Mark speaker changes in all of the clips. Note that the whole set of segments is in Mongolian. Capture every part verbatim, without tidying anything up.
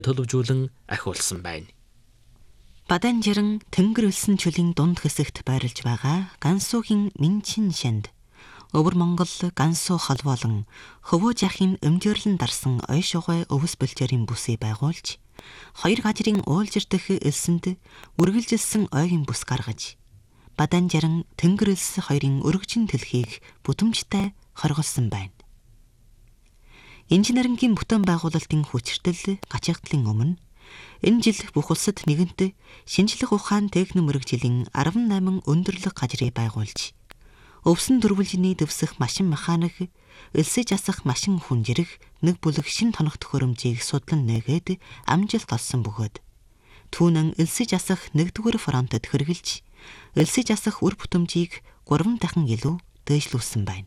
Speaker 1: төлөвжүүлэн ахиулсан байна.
Speaker 2: Баданжиран тэнгэр элсэн чөлийн дунд хэсэгт байрлаж байгаа Гансуугийн Минчин шанд Өвөр Монгол Гансуу холбоолон Хөвөө жахын өмжөөрлөн дарсан ой шугай өвс бэлчээрийн бүсийг байгуулж хоёр гажрын уулжир дэх элсэнд үргэлжилсэн ойгийн бүс гаргаж Баданжиран тэнгэр элс хоёрын өргөжин дэлхийг бүтэмжтэй хоригдсон байна. Инженерингийн бүтээн байгуулалтын хүчиртэл гачигдлын өмнө энэ жил бүх улсад нэгэнт шинжлэх ухаан техник мэргэжлийн арван найман өндөрлөг гажрыг байгуулж өвсөн дөрвөлжний дэвсэх машин механик, элсэж асах машин хүнжирэх нэг бүлэг шин тоног төхөөрөмжийг судлан нээгээд амжилт олсон бөгөөд түүнэн элсэж асах нэгдүгээр фронтод хэрэгжилж элсэж асах үр бүтэмжийг гурван дахин илүү дээшлүүлсэн байна.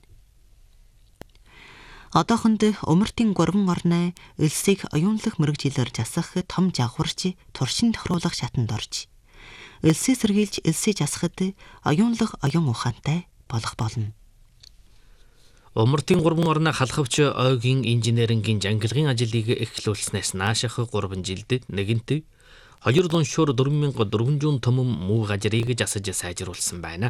Speaker 2: Одоохонд умартын гурван орны элсийг оюунлах мэргэжилээр жасах том жавхарч туршин тохируулах шатанд орж элсээ сэргийлж элсээ жасахад оюунлах оюун ухаантай болох болно.
Speaker 1: Умартын гурван орны халахвч ойгийн инженерингийн жангилгын ажлыг эхлүүлснээс нааших гурван жилд нэгэнт хоёр лоншуур дөрвөн мянга дөрвөн зуун төмөн муу гажрыг жасаж сайжруулсан байна.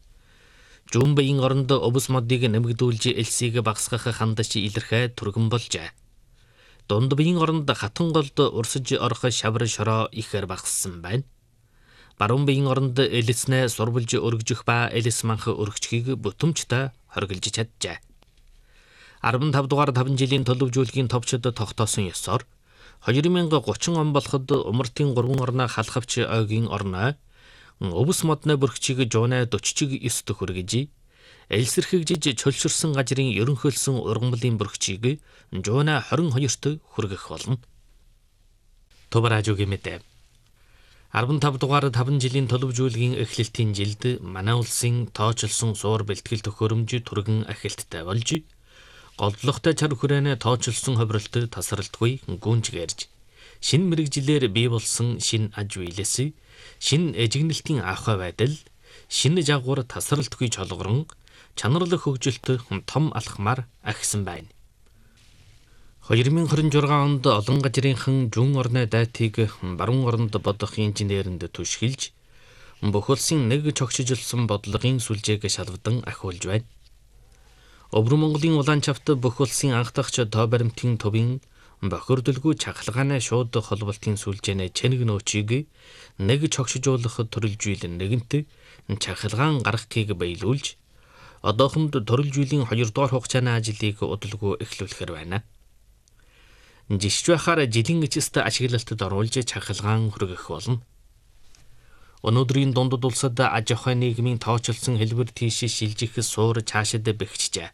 Speaker 1: Жумбын оронд өвс модыг нэмэгдүүлж элсийг багасгах хандаж илэрхээ түргэн болжээ. Дунд биеийн оронд хатан голд урсаж орох шавар шороо ихээр багассан байна. Баруун биеийн оронд элснээ сурвалж өргөжих ба элс манх өргөчгийг бүтэмжтэй хоригдж чаджээ. арван тав дугаар таван жилийн төлөвжүүлгийн товчод тогтоосон ёсоор хоёр мянга гучин он болоход умартын гурван орны халахвч ойгийн орноо өвс модны бүрхчийг жуунаа дөрвөн ёстой хүргэж элсэрхэгжиж чөлшөрсөн гажрын ерөнхийлсөн ургамлын бүрхчийг жуунаа хорин хоёрт хүргэх болно. Тубаражуугийн мэдээ. арван тав дугаар таван жилийн төлөвжүүлгийн эхлэлтийн жилд манай улсын тооцолсон суур бэлтгэл төхөөрөмж түргэн ахилттай болж голдлоготой чар хүрээнэ тооцолсон ховролт тасралтгүй гүнжгээрж шин мэрэгжилээр бий болсон шин аж үйлээс шин эжигнэлтийн ахуй байдал, шин жагвар тасралтгүй чолгорон, чанарлах хөгжилт том алхмаар ахисан байна. хоёр мянга хорин зургаан онд олон гажрынхан зүүн орны дайтыг баруун оронд бодох инженеринд түшгэлж бүх улсын нэг чогшижилсан бодлогын сүлжээг шалвдан ахиулж байна. Өвөр Монголын улаан чавт бүх улсын анх дахь тоо баримтын төвийн бохирдолгүй чахалгааны шууд холболтын сүлжээний чэнэг нөөцийг нэг чогшижуулах төрөлжүүлэн нэгэнт чахалгаан гаргахыг баялуулж одоохонд төрөлжүүлийн хоёрдугаар хугацааны ажлыг удалгүй эхлүүлэхээр байна. Жишж байхаар жилийн эцэст ашиглалтад оруулж чахалгаан хүргэх болно. Өнөөдрийн дундад улсад аж ахуй нийгмийн тооцолсон хэлбэр тийш шилжих суур цаашид бэхжижээ.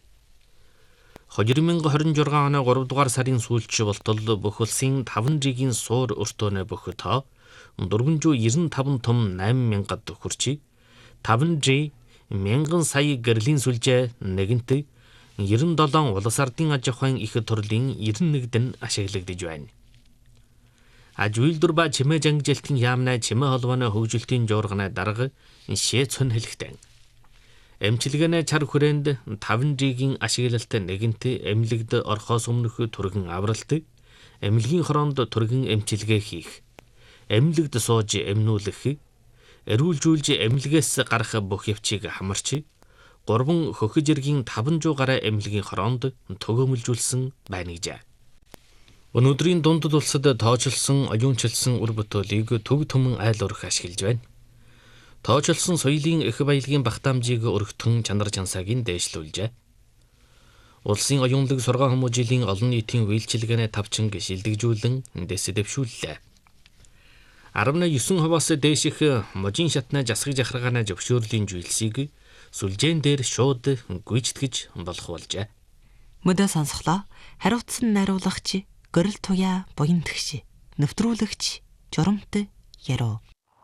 Speaker 1: хоёр мянга хорин зургаан оны гурав дугаар сарын сүүлч болтол бүх улсын таван жилийн суур өртөөнө бүх тоо дөрвөн зуун девяносто таван том найман мянгад хүрч таван жи мянган сая гэрлийн сүлжээ нэгэнт девяносто долоон улс ардын аж ахуйн их төрлийн девяносто нэгд нь ашиглагдж байна. Аж үйлдвэр ба чимээ жангилтын яамнаа чимээ холбооны хөгжилтийн жуурганы дарга шээ цон хэлэхтэн. Эмчилгээний чар хүрээнд таван жигийн ашиглалт нэгэнт эмнэлэгд орхоос өмнөх түргэн авралт, эмнэлгийн хороонд түргэн эмчилгээ хийх, эмнэлэгд сууж эмнүүлэх, эрүүлжүүлж эмнэлгээс гарах бүх явцыг хамарч, гурван хөхөж иргийн таван зуун гаруй эмнэлгийн хороонд төгөөмөлжүүлсэн байна гэжээ. Өнөөдрийн дундад улсад тооцолсон оюунчилсан үр бүтээлийг төв төмөн айл урах ашиглаж байна. Тооцолсон соёлын их баялагын багтаамжийг өргөтгөн чанар чансаагийн дээшлүүлжээ. Улсын оюунлаг сургаан хүмүүжлийн олон нийтийн үйлчилгээний тавчинг шилдэгжүүлэн дэс дэвшүүллээ. арван девять хувиас дээш их можийн шатны засаг жахаргааны зөвшөөрлийн зүйлсийг сүлжээн дээр шууд гүйцэтгэж болох болжээ.
Speaker 2: Мөдөө сонсголоо. Хариуцсан найруулагч Горил туяа буян тэгш нэвтрүүлэгч Журамт Яруу